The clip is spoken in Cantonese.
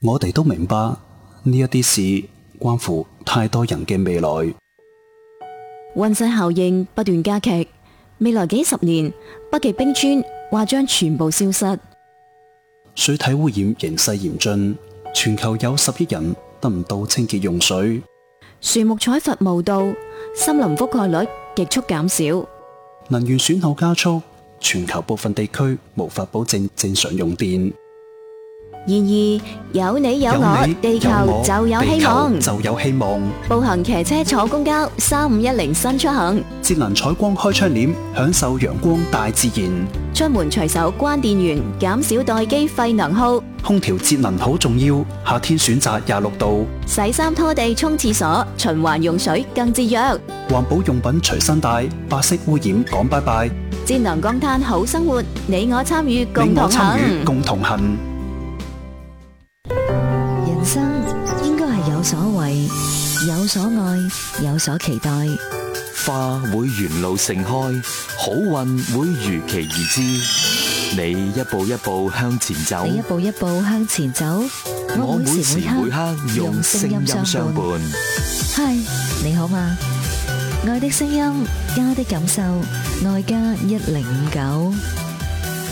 我哋都明白呢一啲事關乎太多人嘅未來。 溫室效應不斷加劇，未來幾十年，北極冰川或將全部消失。 水體污染形勢嚴峻，全球有10億人得唔到清潔用水。 樹木採伐無度，森林覆蓋率極速減少。 能源損耗加速，全球部分地區無法保證正常用電。 然而有你有我，地球就有希望。 就有希望。 步行、騎車、坐公交，3510新出行。 節能採光開窗簾，享受陽光大自然。 出門隨手關電源，減少待機廢能耗。 空調節能好重要，夏天選擇26度。 洗衫拖地沖廁所，循環用水更節約。 環保用品隨身帶，白色污染講拜拜。 節能降碳好生活，你我參與共同行。 共同行。 人生應該係有所為，有所愛，有所期待。 花會沿路盛開，好運會如期而至。你一步一步向前走， 你一步一步向前走。 我每時每刻用聲音相伴。 嗨，你好嗎？愛的聲音，家的感受，愛家1059。